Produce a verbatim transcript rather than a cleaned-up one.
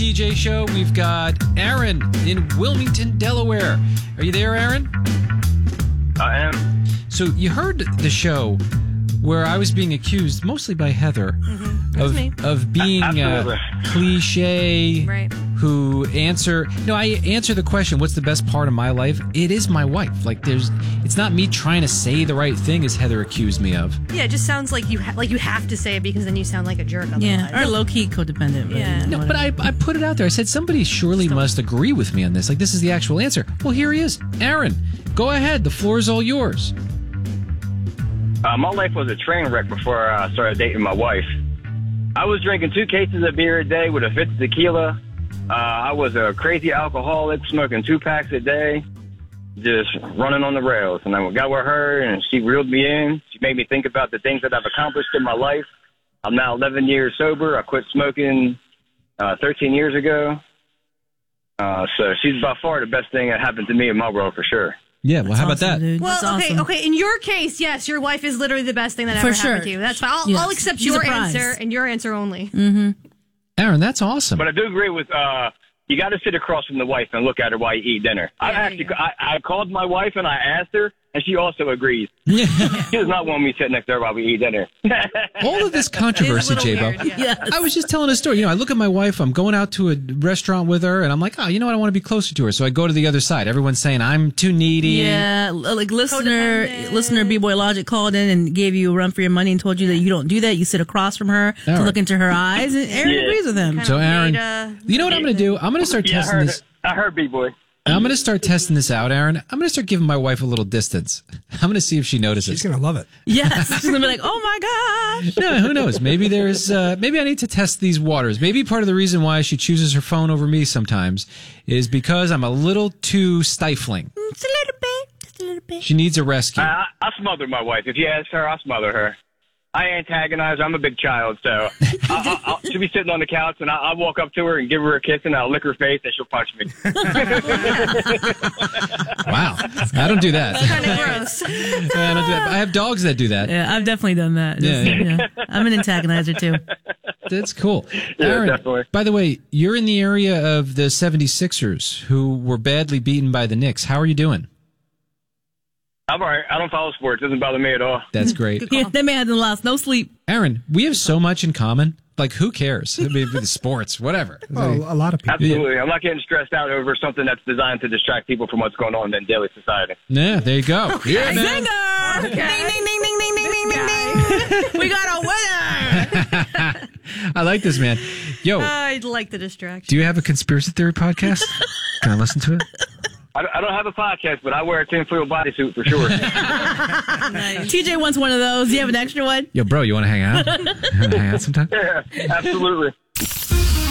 T J Show. We've got Aaron in Wilmington, Delaware. Are you there, Aaron? I am. So you heard the show where I was being accused, mostly by Heather, mm-hmm. of me. of being uh, cliche, right. who answer. No, I answer the question, what's the best part of my life? It is my wife. Like, there's, it's not me trying to say the right thing, as Heather accused me of. Yeah, it just sounds like you ha- like you have to say it because then you sound like a jerk. Otherwise. Yeah, or low-key codependent. But Yeah. No, but I, I put it out there. I said, somebody surely must agree with me on this. Like, this is the actual answer. Well, here he is. Aaron, go ahead. The floor is all yours. Uh, my life was a train wreck before I started dating my wife. I was drinking two cases of beer a day with a fifth of tequila. Uh, I was a crazy alcoholic, smoking two packs a day, just running on the rails. And I got with her, and she reeled me in. She made me think about the things that I've accomplished in my life. I'm now eleven years sober. I quit smoking uh, thirteen years ago. Uh, so she's by far the best thing that happened to me in my world, for sure. Yeah, well, That's how about awesome, that? dude. Well, That's okay, awesome. okay. In your case, yes, your wife is literally the best thing that For ever sure. happened to you. That's fine. I'll, Yes. I'll accept She's a your prize. answer and your answer only. Mm-hmm. Aaron, that's awesome. But I do agree with, uh, you got to sit across from the wife and look at her while you eat dinner. I Yeah, there actually, you go. I, I called my wife and I asked her, and she also agrees. Yeah. She does not want me sitting next to her while we eat dinner. All of this controversy, It is a little J-Bo. weird, yeah. Yes. I was just telling a story. You know, I look at my wife, I'm going out to a restaurant with her, and I'm like, oh, you know what? I want to be closer to her. So I go to the other side. Everyone's saying I'm too needy. Yeah, like listener, Codependent. listener B-Boy Logic called in and gave you a run for your money and told you that you don't do that. You sit across from her All to right. look into her eyes, and Aaron Yeah. agrees with him. Kind So of Aaron, made a- you know what I'm going to do? I'm going to start Yeah, I testing heard, this. I heard B-Boy. I'm going to start testing this out, Aaron. I'm going to start giving my wife a little distance. I'm going to see if she notices. She's going to love it. Yes, she's gonna be like, "Oh my gosh!" No, who knows? Maybe there's. Uh, maybe I need to test these waters. Maybe part of the reason why she chooses her phone over me sometimes is because I'm a little too stifling. Just a little bit, just a little bit. She needs a rescue. I, I smother my wife. If you ask her, I'll smother her. I antagonize her. I'm a big child, so I, I, I'll, she'll be sitting on the couch, and I, I'll walk up to her and give her a kiss, and I'll lick her face, and she'll punch me. Wow, I don't do that. kind of gross. I don't do that. I have dogs that do that. Yeah, I've definitely done that. Yeah. Yeah. I'm an antagonizer too. That's cool. Yeah, Aaron, definitely. by the way, you're in the area of the seventy-sixers who were badly beaten by the Knicks. How are you doing? I'm all right. I don't follow sports. It doesn't bother me at all. That's great. Yeah, that man hasn't lost no sleep. Aaron, we have so much in common. Like, who cares? I mean, with sports, whatever. Well, a lot of people. Absolutely. I'm not getting stressed out over something that's designed to distract people from what's going on in daily society. Yeah, there you go. Yeah, man. Zinger! Ding, ding, ding, ding, ding, ding, ding, ding, ding. We got a winner! I like this, man. Yo, I like the distraction. do you have a conspiracy theory podcast? Can I listen to it? I, I don't have a podcast, but I wear a tinfoil bodysuit for sure. T J wants one of those. Do you have an extra one? Yo, bro, you want to hang out? You want to hang out sometime? Yeah, absolutely.